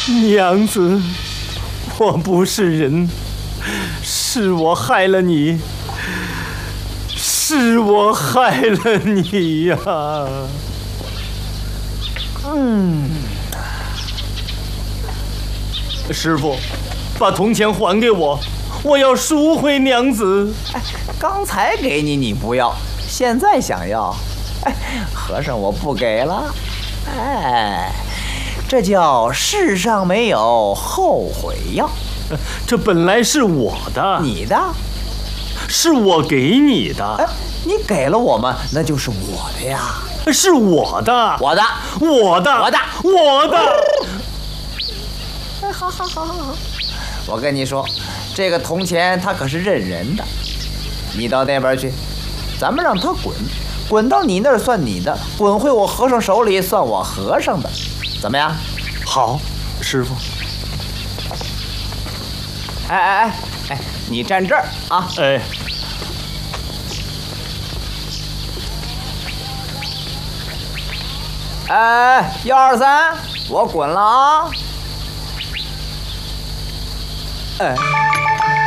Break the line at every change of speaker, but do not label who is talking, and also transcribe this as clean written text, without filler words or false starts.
娘子，我不是人，是我害了你，是我害了你呀！师傅，把铜钱还给我，我要赎回娘子。
哎，刚才给你你不要，现在想要，哎，和尚我不给了。哎，这叫世上没有后悔药。
这本来是我的，
你的？
是我给你的。
哎，你给了我们，那就是我的呀。
是我的，
我的，
我的，
我的，
我的。
哎，好，我跟你说，这个铜钱它可是认人的，你到那边去，咱们让它滚，滚到你那儿算你的，滚回我和尚手里算我和尚的，怎么样？
好，师傅。
哎，你站这儿啊！
哎。
哎，1、2、3，我滚了啊！哎。